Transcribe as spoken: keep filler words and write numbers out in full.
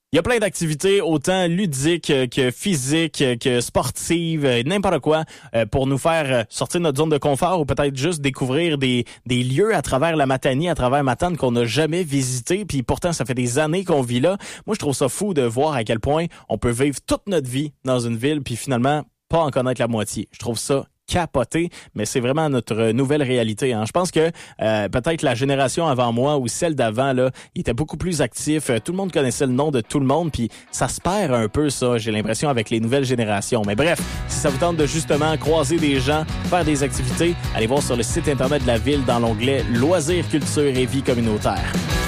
Il y a plein d'activités, autant ludiques que physiques, que sportives, n'importe quoi, pour nous faire sortir de notre zone de confort ou peut-être juste découvrir des, des lieux à travers la Matanie, à travers Matane qu'on n'a jamais visité, puis pourtant ça fait des années qu'on vit là. Moi, je trouve ça fou de voir à quel point on peut vivre toute notre vie dans une ville, puis finalement pas en connaître la moitié. Je trouve ça capoté, mais c'est vraiment notre nouvelle réalité. Hein. Je pense que euh, peut-être la génération avant moi ou celle d'avant, là, ils étaient beaucoup plus actifs. Tout le monde connaissait le nom de tout le monde, puis ça se perd un peu, ça, j'ai l'impression, avec les nouvelles générations. Mais bref, si ça vous tente de justement croiser des gens, faire des activités, allez voir sur le site Internet de la ville dans l'onglet Loisirs, culture et vie communautaire.